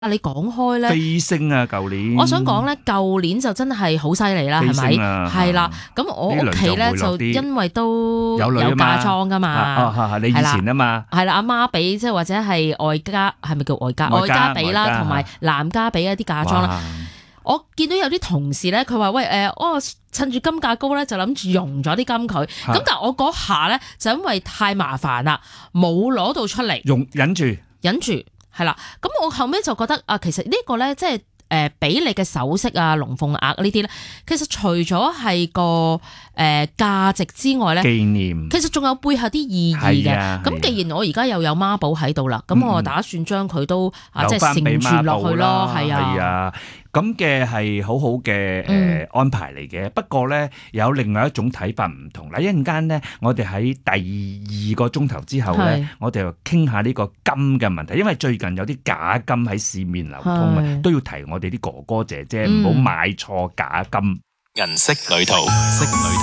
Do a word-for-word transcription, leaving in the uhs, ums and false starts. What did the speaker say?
啊！你講開咧， 飛升啊！舊年， 我想講咧，舊年就真係好犀利啦，係咪？係啦，咁我屋企咧就因為都有嫁妝噶嘛， 你以前啊嘛， 係啦，阿媽俾即係或者係外家，係咪叫外家？外家俾啦，同埋男家俾一啲嫁妝啦。我見到有啲同事咧，佢話喂誒，我趁住金價高咧，就諗住用咗啲金佢。咁但係我嗰下咧，就因為太麻煩啦，冇攞到出嚟， 用忍住， 忍住。係啦，咁我後尾就覺得啊，其實呢個咧，即係誒俾你嘅首飾啊、龍鳳鈪呢啲咧，其實除咗係個誒價值之外咧， 紀念， 其實仲有背後啲意義嘅。咁既然我而家又有孖寶喺度啦，咁我打算將佢都啊即係承傳落去咯，係啊。 咁嘅係好好嘅誒安排嚟嘅，不過咧有另外一種睇法唔同啦。一陣間咧，我哋喺第二個鐘頭之後咧，我哋就傾下呢個金嘅問題，因為最近有啲假金喺市面流通啊，都要提我哋啲哥哥姐姐唔好買錯假金。銀色旅途。